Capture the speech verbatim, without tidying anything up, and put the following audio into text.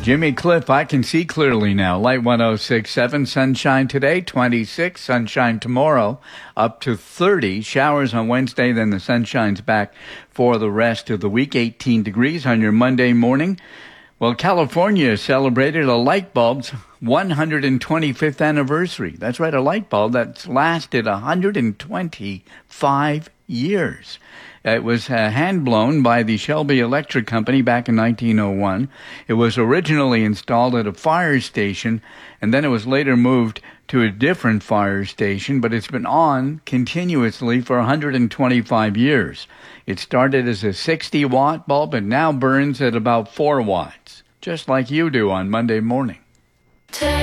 Jimmy Cliff, I can see clearly now. Light one oh six point seven, sunshine today, twenty-six, sunshine tomorrow, up to thirty. Showers on Wednesday, then the sun shines back for the rest of the week. eighteen degrees on your Monday morning. Well, California celebrated a light bulb's one hundred twenty-fifth anniversary. That's right, a light bulb that's lasted one hundred twenty-five years. It was uh, hand-blown by the Shelby Electric Company back in nineteen oh one. It was originally installed at a fire station, and then it was later moved to a different fire station, but it's been on continuously for one hundred twenty-five years. It started as a sixty-watt bulb and now burns at about four watts, just like you do on Monday morning.